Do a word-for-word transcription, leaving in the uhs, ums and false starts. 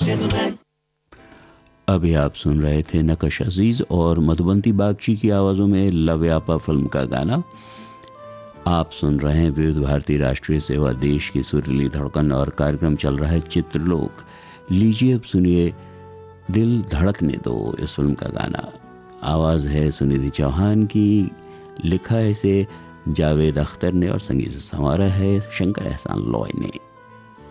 अभी आप सुन रहे थे नकश अजीज और मधुबंती बागची की आवाज़ों में लव्यापा फिल्म का गाना। आप सुन रहे हैं विविध भारती राष्ट्रीय सेवा देश की सुरीली धड़कन और कार्यक्रम चल रहा है चित्रलोक। लीजिए अब सुनिए दिल धड़कने दो इस फिल्म का गाना। आवाज़ है सुनिधि चौहान की, लिखा है इसे जावेद अख्तर ने और संगीत संवारा है शंकर एहसान लॉय ने।